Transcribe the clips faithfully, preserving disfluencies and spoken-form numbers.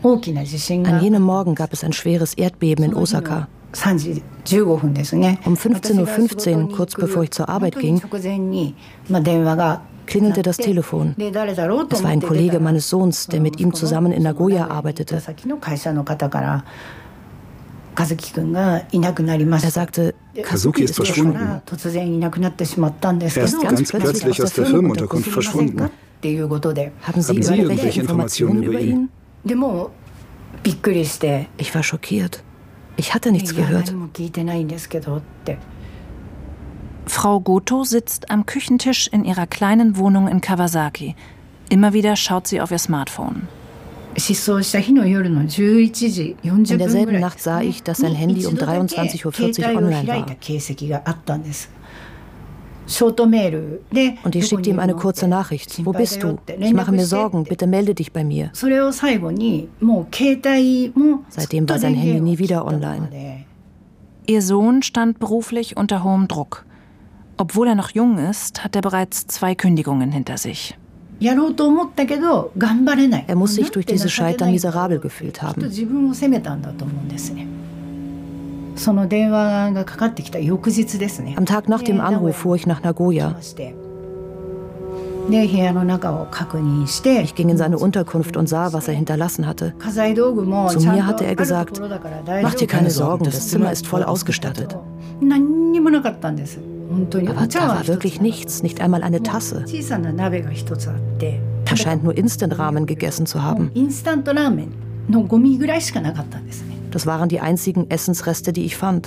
An jenem Morgen gab es ein schweres Erdbeben in Osaka. Um fünfzehn Uhr fünfzehn, kurz bevor ich zur Arbeit ging, klingelte das Telefon. Es war ein Kollege meines Sohns, der mit ihm zusammen in Nagoya arbeitete. Er sagte, Kazuki ist verschwunden. Er ist ganz plötzlich aus der Firmenunterkunft verschwunden. Haben Sie irgendwelche Informationen über ihn? Ich war schockiert. Ich hatte nichts gehört. Frau Goto sitzt am Küchentisch in ihrer kleinen Wohnung in Kawasaki. Immer wieder schaut sie auf ihr Smartphone. In derselben Nacht sah ich, dass sein Handy um dreiundzwanzig Uhr vierzig online war. Und ich schickte ihm eine kurze Nachricht. Wo bist du? Ich mache mir Sorgen, bitte melde dich bei mir. Seitdem war sein Handy nie wieder online. Ihr Sohn stand beruflich unter hohem Druck. Obwohl er noch jung ist, hat er bereits zwei Kündigungen hinter sich. Er muss sich durch dieses Scheitern miserabel gefühlt haben. Am Tag nach dem Anruf fuhr ich nach Nagoya. Ich ging in seine Unterkunft und sah, was er hinterlassen hatte. Zu mir hatte er gesagt, mach dir keine Sorgen, das Zimmer ist voll ausgestattet. Aber da war wirklich nichts, nicht einmal eine Tasse. Er scheint nur Instant-Ramen gegessen zu haben. Das waren die einzigen Essensreste, die ich fand.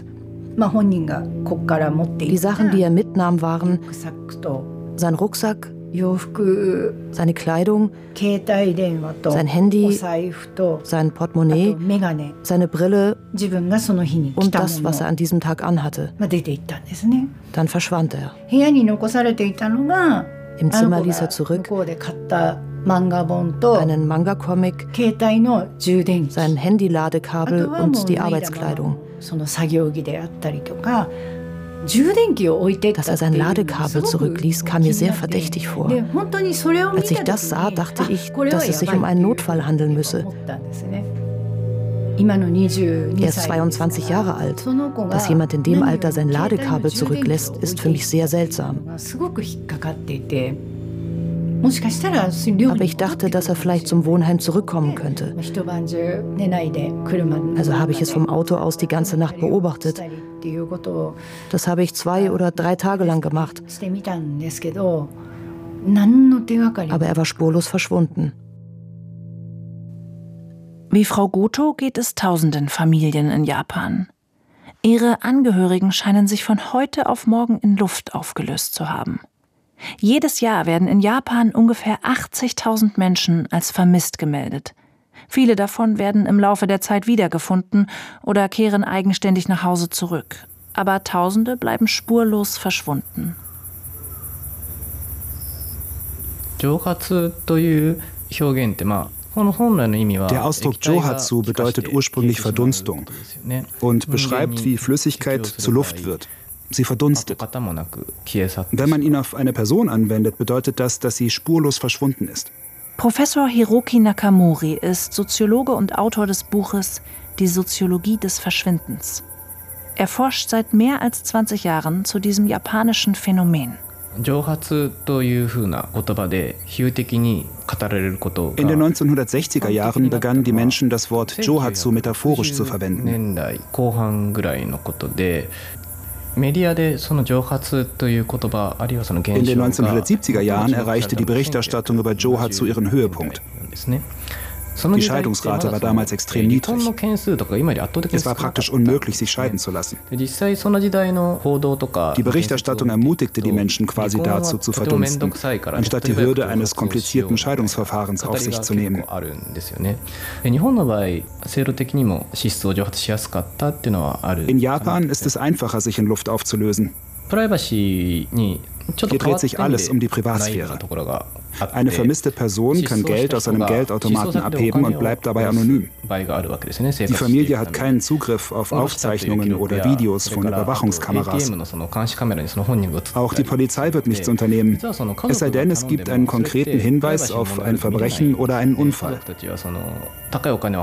Die Sachen, die er mitnahm, waren sein Rucksack, seine Kleidung, sein Handy, sein Portemonnaie, seine Brille und das, was er an diesem Tag anhatte. Dann verschwand er. Im Zimmer ließ er zurück einen Manga-Comic, sein Handy-Ladekabel und die Arbeitskleidung. Dass er sein Ladekabel zurückließ, kam mir sehr verdächtig vor. Als ich das sah, dachte ich, dass es sich um einen Notfall handeln müsse. Er ist zweiundzwanzig Jahre alt. Dass jemand in dem Alter sein Ladekabel zurücklässt, ist für mich sehr seltsam. Aber ich dachte, dass er vielleicht zum Wohnheim zurückkommen könnte. Also habe ich es vom Auto aus die ganze Nacht beobachtet. Das habe ich zwei oder drei Tage lang gemacht. Aber er war spurlos verschwunden. Wie Frau Goto geht es tausenden Familien in Japan. Ihre Angehörigen scheinen sich von heute auf morgen in Luft aufgelöst zu haben. Jedes Jahr werden in Japan ungefähr achtzigtausend Menschen als vermisst gemeldet. Viele davon werden im Laufe der Zeit wiedergefunden oder kehren eigenständig nach Hause zurück. Aber Tausende bleiben spurlos verschwunden. Der Ausdruck Johatsu bedeutet ursprünglich Verdunstung und beschreibt, wie Flüssigkeit zu Luft wird. Sie verdunstet. Wenn man ihn auf eine Person anwendet, bedeutet das, dass sie spurlos verschwunden ist. Professor Hiroki Nakamori ist Soziologe und Autor des Buches Die Soziologie des Verschwindens. Er forscht seit mehr als zwanzig Jahren zu diesem japanischen Phänomen. In den neunzehnhundertsechziger Jahren begannen die Menschen, das Wort Johatsu metaphorisch zu verwenden. In den neunzehnhundertsiebziger Jahren erreichte die Berichterstattung über Johatsu ihren Höhepunkt. Die Scheidungsrate war damals extrem niedrig. Es war praktisch unmöglich, sich scheiden zu lassen. Die Berichterstattung ermutigte die Menschen quasi dazu, zu verdunsten, anstatt die Hürde eines komplizierten Scheidungsverfahrens auf sich zu nehmen. In Japan ist es einfacher, sich in Luft aufzulösen. Hier dreht sich alles um die Privatsphäre. Eine vermisste Person kann Geld aus einem Geldautomaten abheben und bleibt dabei anonym. Die Familie hat keinen Zugriff auf Aufzeichnungen oder Videos von Überwachungskameras. Auch die Polizei wird nichts unternehmen, es sei denn, es gibt einen konkreten Hinweis auf ein Verbrechen oder einen Unfall.